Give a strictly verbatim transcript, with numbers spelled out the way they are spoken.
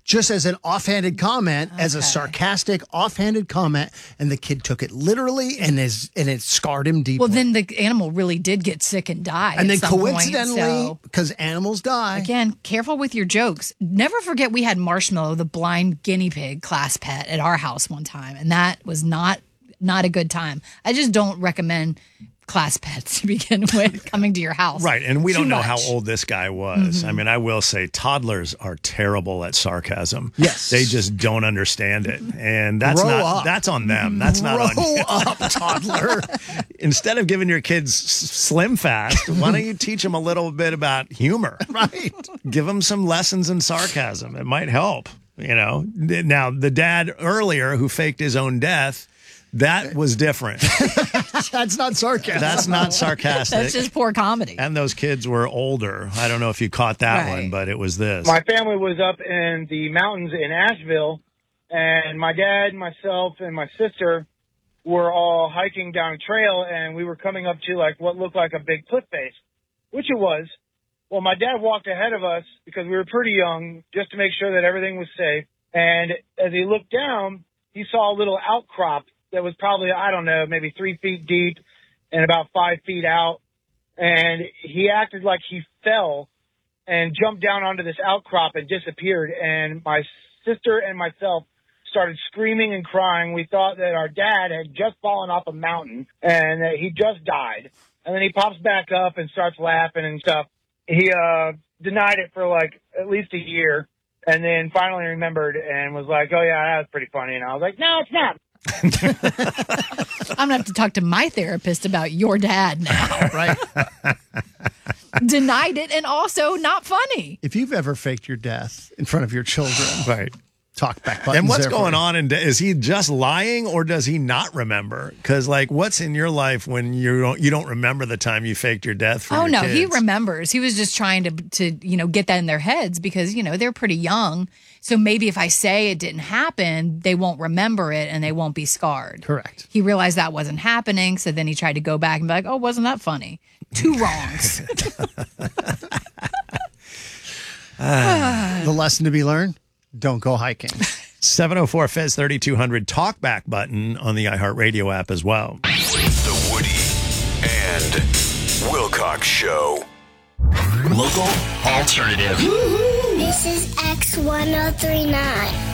just as an offhanded comment, okay. as a sarcastic, offhanded comment, and the kid took it literally and is and it scarred him deeply. Well, then the animal really did get sick and die. And then some coincidentally, point, so. because animals die. Again, careful with your jokes. Never forget we had Marshmallow, the blind guinea pig class pet, at our house one time, and that was not not a good time. I just don't recommend class pets to begin with coming to your house. Right, and we Too don't know much. how old this guy was. Mm-hmm. I mean, I will say toddlers are terrible at sarcasm. Yes. They just don't understand it. And that's Grow not up. that's on them. That's not on Grow you. up, toddler. Instead of giving your kids s- Slim Fast, why don't you teach them a little bit about humor? Right. Give them some lessons in sarcasm. It might help, you know. Now, the dad earlier who faked his own death, that was different. That's not sarcasm. That's not sarcastic. That's just poor comedy. And those kids were older. I don't know if you caught that Right. one, but it was this. My family was up in the mountains in Asheville, and my dad, myself, and my sister were all hiking down a trail, and we were coming up to like what looked like a big cliff face, which it was. Well, my dad walked ahead of us because we were pretty young, just to make sure that everything was safe. And as he looked down, he saw a little outcrop that was probably, I don't know, maybe three feet deep and about five feet out. And he acted like he fell and jumped down onto this outcrop and disappeared. And my sister and myself started screaming and crying. We thought that our dad had just fallen off a mountain and that he just died. And then he pops back up and starts laughing and stuff. He uh, denied it for like at least a year, and then finally remembered and was like, oh, yeah, that was pretty funny. And I was like, no, it's not. I'm going to have to talk to my therapist about your dad now. Right. Denied it and also not funny. If you've ever faked your death in front of your children, right. talk back buttons. And what's there going for on? In, is he just lying or does he not remember? Because, like, what's in your life when you don't you don't remember the time you faked your death for Oh, your no, kids? he remembers. He was just trying to, to, you know, get that in their heads because, you know, they're pretty young. So maybe if I say it didn't happen, they won't remember it and they won't be scarred. Correct. He realized that wasn't happening. So then he tried to go back and be like, oh, wasn't that funny? Two wrongs. The lesson to be learned, don't go hiking. seven oh four Fez thirty-two hundred talkback button on the iHeartRadio app as well. The Woody and Wilcox Show. Local alternative. This is X one oh three nine.